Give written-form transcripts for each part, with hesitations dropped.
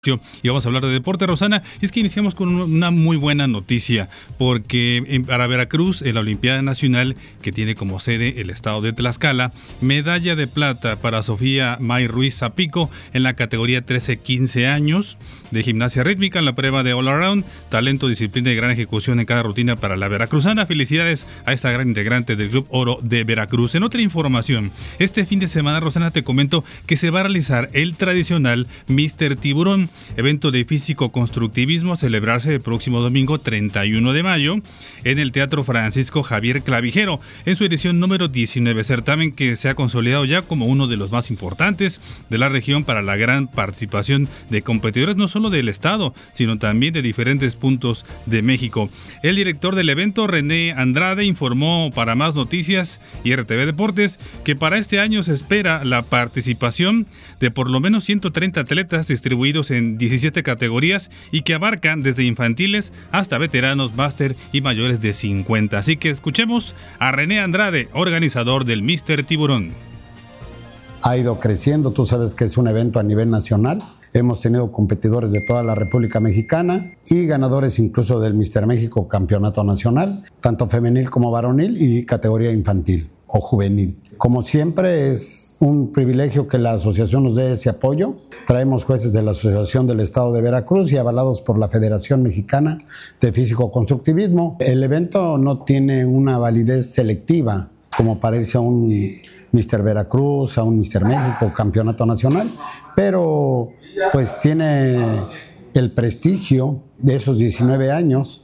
Y vamos a hablar de deporte, Rosana, y es que iniciamos con una muy buena noticia, porque para Veracruz, en la Olimpiada Nacional, que tiene como sede el estado de Tlaxcala, medalla de plata para Sofía May Ruiz Zapico en la categoría 13-15 años de gimnasia rítmica en la prueba de all around, talento, disciplina y gran ejecución en cada rutina para la veracruzana. Felicidades a esta gran integrante del Club Oro de Veracruz. En otra información, este fin de semana, Rosana, te comento que se va a realizar el tradicional Mr. Tiburón, evento de físico-constructivismo a celebrarse el próximo domingo 31 de mayo en el Teatro Francisco Javier Clavijero, en su edición número 19, certamen que se ha consolidado ya como uno de los más importantes de la región para la gran participación de competidores no solo del estado, sino también de diferentes puntos de México. El director del evento, René Andrade, informó para Más Noticias y RTV Deportes que para este año se espera la participación de por lo menos 130 atletas distribuidos en 17 categorías y que abarcan desde infantiles hasta veteranos, máster y mayores de 50. Así que escuchemos a René Andrade, organizador del Mr. Tiburón. Ha ido creciendo, tú sabes que es un evento a nivel nacional. Hemos tenido competidores de toda la República Mexicana y ganadores incluso del Mr. México Campeonato Nacional, tanto femenil como varonil y categoría infantil o juvenil. Como siempre, es un privilegio que la asociación nos dé ese apoyo. Traemos jueces de la Asociación del Estado de Veracruz y avalados por la Federación Mexicana de Físico-Constructivismo. El evento no tiene una validez selectiva como para irse a un Mr. Veracruz, a un Mr. México, Campeonato Nacional, pero pues tiene el prestigio de esos 19 años,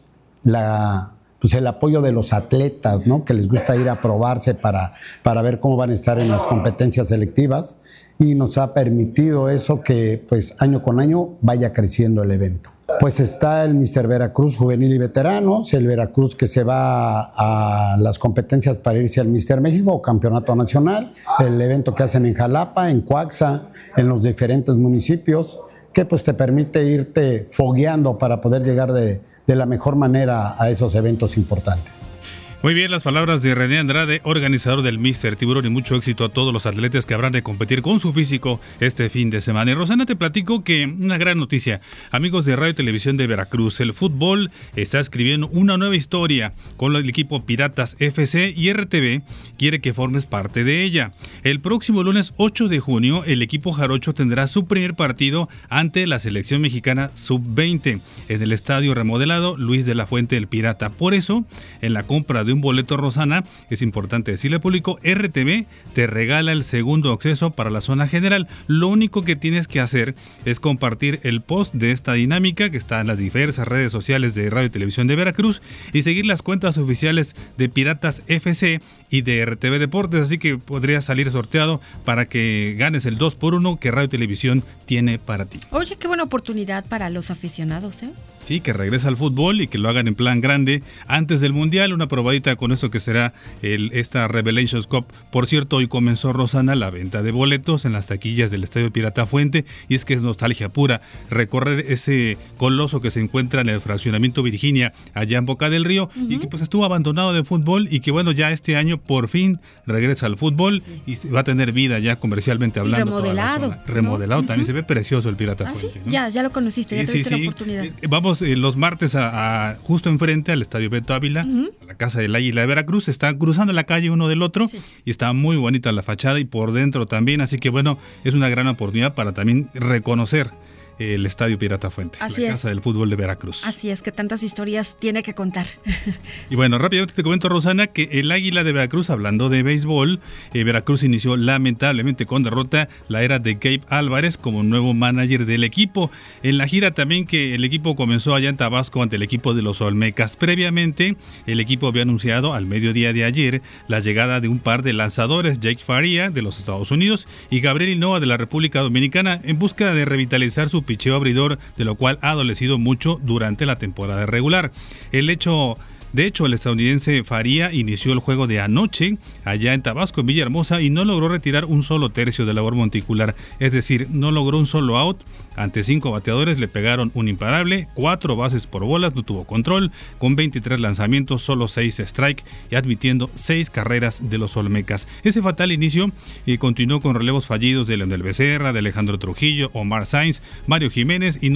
el apoyo de los atletas, ¿no? Que les gusta ir a probarse para ver cómo van a estar en las competencias selectivas, y nos ha permitido eso que pues año con año vaya creciendo el evento. Pues está el Mr. Veracruz Juvenil y Veteranos, el Veracruz que se va a las competencias para irse al Mr. México o Campeonato Nacional, el evento que hacen en Jalapa, en Coaxa, en los diferentes municipios, que pues te permite irte fogueando para poder llegar de la mejor manera a esos eventos importantes. Muy bien, las palabras de René Andrade, organizador del Mr. Tiburón, y mucho éxito a todos los atletas que habrán de competir con su físico este fin de semana. Y Rosana, te platico que una gran noticia. Amigos de Radio y Televisión de Veracruz, el fútbol está escribiendo una nueva historia con el equipo Piratas FC y RTV quiere que formes parte de ella. El próximo lunes 8 de junio, el equipo jarocho tendrá su primer partido ante la selección mexicana sub-20 en el estadio remodelado Luis de la Fuente del Pirata. Por eso, en la compra de un boleto, Rosana, es importante decirle al público, RTV te regala el segundo acceso para la zona general. Lo único que tienes que hacer es compartir el post de esta dinámica que está en las diversas redes sociales de Radio y Televisión de Veracruz y seguir las cuentas oficiales de Piratas FC y de RTV Deportes, así que podrías salir sorteado para que ganes el 2x1 que Radio y Televisión tiene para ti. Oye, qué buena oportunidad para los aficionados, ¿eh? Sí, que regrese al fútbol y que lo hagan en plan grande antes del Mundial, una probadita con esto que será esta Revelations Cup. Por cierto, hoy comenzó, Rosana, la venta de boletos en las taquillas del Estadio Pirata Fuente, y es que es nostalgia pura recorrer ese coloso que se encuentra en el fraccionamiento Virginia, allá en Boca del Río, y que pues estuvo abandonado de fútbol y que bueno, ya este año por fin regresa al fútbol y va a tener vida ya comercialmente hablando. Y remodelado. Toda la zona. Remodelado, también se ve precioso el Pirata Fuente, ¿sí? ¿no? Ya lo conociste, ya tuviste la oportunidad. Vamos los martes justo enfrente al Estadio Beto Ávila, a la Casa del Águila de Veracruz. Está cruzando la calle uno del otro, y está muy bonita la fachada y por dentro también, así que bueno, es una gran oportunidad para también reconocer el Estadio Pirata Fuente, la casa del fútbol de Veracruz. Así es, que tantas historias tiene que contar. Y bueno, rápidamente te comento, Rosana, que el Águila de Veracruz, hablando de béisbol, Veracruz inició lamentablemente con derrota la era de Gabe Álvarez como nuevo manager del equipo. En la gira también que el equipo comenzó allá en Tabasco ante el equipo de los Olmecas. Previamente, el equipo había anunciado al mediodía de ayer la llegada de un par de lanzadores, Jake Faria de los Estados Unidos y Gabriel Hinoa de la República Dominicana, en busca de revitalizar su picheo abridor, de lo cual ha adolecido mucho durante la temporada regular. El hecho De hecho, el estadounidense Faría inició el juego de anoche allá en Tabasco, en Villahermosa, y no logró retirar un solo tercio de labor monticular, es decir, no logró un solo out. Ante 5 bateadores le pegaron un imparable, 4 bases por bolas, no tuvo control, con 23 lanzamientos, solo 6 strike y admitiendo 6 carreras de los Olmecas. Ese fatal inicio continuó con relevos fallidos de Leonel Becerra, de Alejandro Trujillo, Omar Sainz, Mario Jiménez y